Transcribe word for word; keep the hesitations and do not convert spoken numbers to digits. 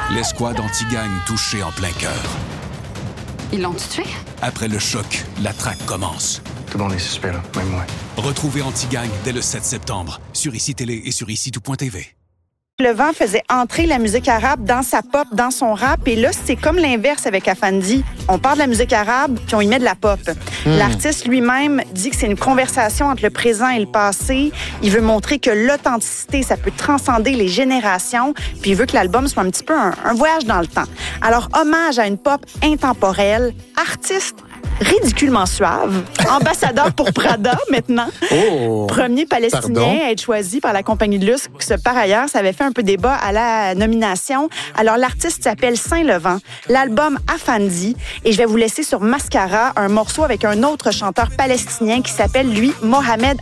L'escouade anti-gang touchée en plein cœur. Ils l'ont tué? Après le choc, la traque commence. Tout le monde est suspect, là, même moi. Retrouvez Anti-Gang dès le sept septembre sur I C I Télé et sur ici tout point t v. Le vent faisait entrer la musique arabe dans sa pop, dans son rap. Et là, c'est comme l'inverse avec Afandi. On part de la musique arabe, puis on y met de la pop. Mm. L'artiste lui-même dit que c'est une conversation entre le présent et le passé. Il veut montrer que l'authenticité, ça peut transcender les générations. Puis il veut que l'album soit un petit peu un, un voyage dans le temps. Alors, hommage à une pop intemporelle, artiste ridiculement suave, ambassadeur pour Prada maintenant, oh, premier Palestinien pardon. à être choisi par la compagnie de luxe. Par ailleurs, ça avait fait un peu débat à la nomination. Alors, l'artiste s'appelle Saint-Levant, l'album Afandi, et je vais vous laisser sur Mascara un morceau avec un autre chanteur palestinien qui s'appelle, lui, Mohamed